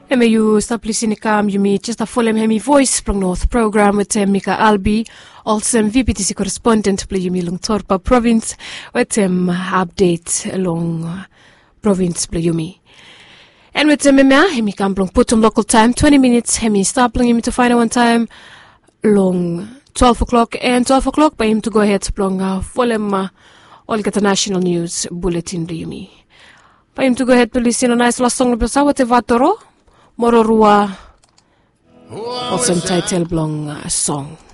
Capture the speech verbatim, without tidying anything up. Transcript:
Eme you stop listening kam you meet just a full hemi voice from North program with um, Mika Albi, also V P T C correspondent play you me long Torpa province with um, update along uh, province play you me. And with um, hemi kam long put on local time twenty minutes hemi stop long him to find out one time long twelve o'clock and twelve o'clock by him to go ahead to long uh, full um, uh, all get the national news bulletin play you me. By him to go ahead to listen on nice last song of Vatoro Mororua, also title blong uh, song.